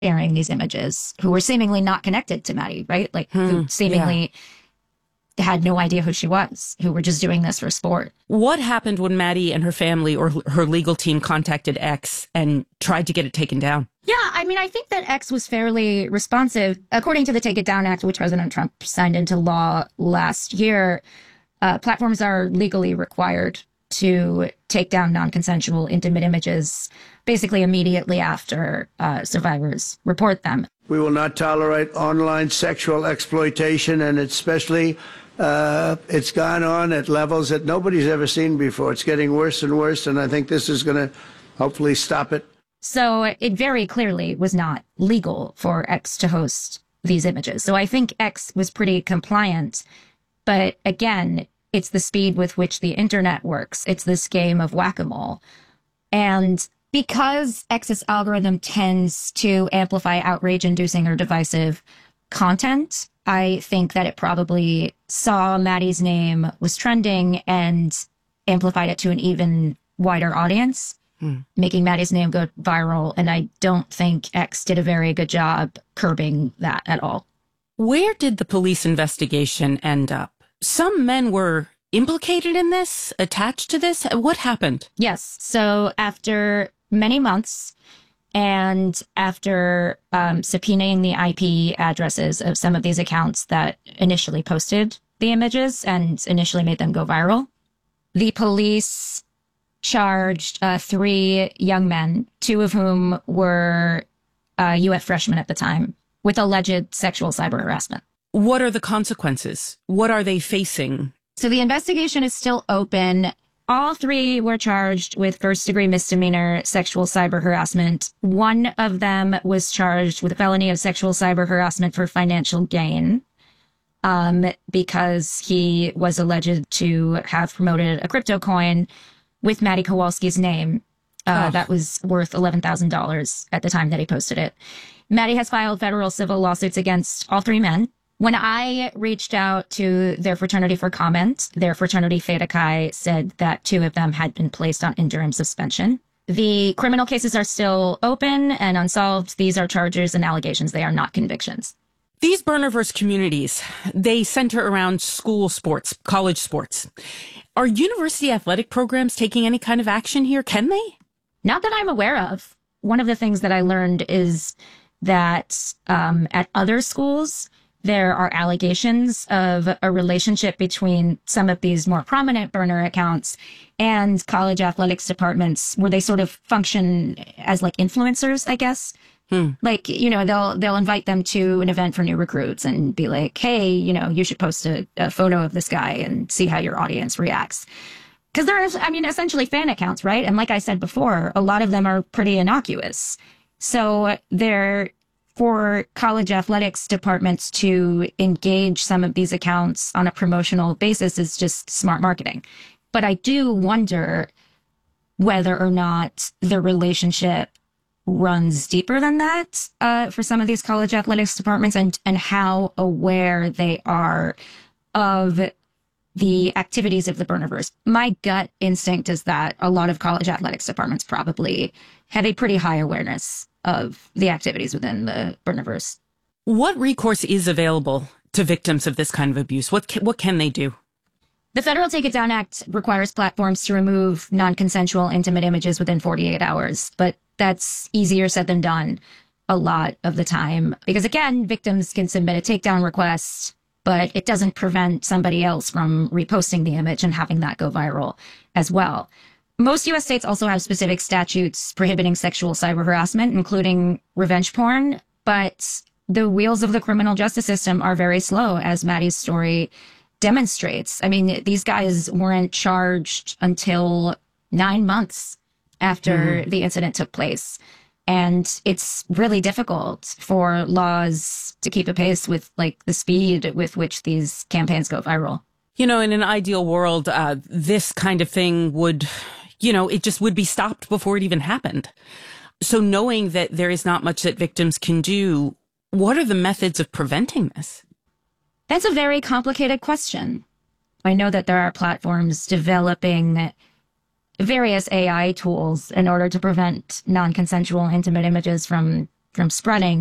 airing these images who were seemingly not connected to Maddie, right? Like who seemingly had no idea who she was, who were just doing this for sport. What happened when Maddie and her family or her legal team contacted X and tried to get it taken down? Yeah, I mean, I think that X was fairly responsive. According to the Take It Down Act, which President Trump signed into law last year, platforms are legally required to take down non-consensual intimate images basically immediately after survivors report them. We will not tolerate online sexual exploitation, and especially it's gone on at levels that nobody's ever seen before. It's getting worse and worse, and I think this is going to hopefully stop it. So it very clearly was not legal for X to host these images. So I think X was pretty compliant. But again, it's the speed with which the internet works. It's this game of whack-a-mole. And because X's algorithm tends to amplify outrage-inducing or divisive content, I think that it probably saw Maddie's name was trending and amplified it to an even wider audience, making Maddie's name go viral. And I don't think X did a very good job curbing that at all. Where did the police investigation end up? Some men were implicated in this, attached to this. What happened? Yes. So after many months and after subpoenaing the IP addresses of some of these accounts that initially posted the images and initially made them go viral, the police charged 3 young men, 2 of whom were UF freshmen at the time, with alleged sexual cyber harassment. What are the consequences? What are they facing? So the investigation is still open. All 3 were charged with first-degree misdemeanor sexual cyber harassment. One of them was charged with a felony of sexual cyber harassment for financial gain because he was alleged to have promoted a crypto coin with Maddie Kowalski's name. That was worth $11,000 at the time that he posted it. Maddie has filed federal civil lawsuits against all 3 men. When I reached out to their fraternity for comment, their fraternity Theta Chi said that 2 of them had been placed on interim suspension. The criminal cases are still open and unsolved. These are charges and allegations. They are not convictions. These Burnerverse communities, they center around school sports, college sports. Are university athletic programs taking any kind of action here? Can they? Not that I'm aware of. One of the things that I learned is that at other schools, there are allegations of a relationship between some of these more prominent burner accounts and college athletics departments where they sort of function as like influencers, I guess. Like, you know, they'll invite them to an event for new recruits and be like, hey, you know, you should post a photo of this guy and see how your audience reacts. Because there is, I mean, essentially fan accounts, right? And like I said before, a lot of them are pretty innocuous. So they're for college athletics departments to engage some of these accounts on a promotional basis is just smart marketing. But I do wonder whether or not the relationship runs deeper than that for some of these college athletics departments and how aware they are of the activities of the Burnerverse. My gut instinct is that a lot of college athletics departments probably have a pretty high awareness of the activities within the Burnerverse. What recourse is available to victims of this kind of abuse? What can they do? The Federal Take It Down Act requires platforms to remove non-consensual intimate images within 48 hours, but that's easier said than done a lot of the time. Because again, victims can submit a takedown request, but it doesn't prevent somebody else from reposting the image and having that go viral as well. Most U.S. states also have specific statutes prohibiting sexual cyber harassment, including revenge porn, but the wheels of the criminal justice system are very slow, as Maddie's story demonstrates. I mean, these guys weren't charged until 9 months after the incident took place. And it's really difficult for laws to keep a pace with like the speed with which these campaigns go viral. You know, in an ideal world, this kind of thing would, you know, it just would be stopped before it even happened. So knowing that there is not much that victims can do, what are the methods of preventing this? That's a very complicated question. I know that there are platforms developing various AI tools in order to prevent non-consensual intimate images from from spreading.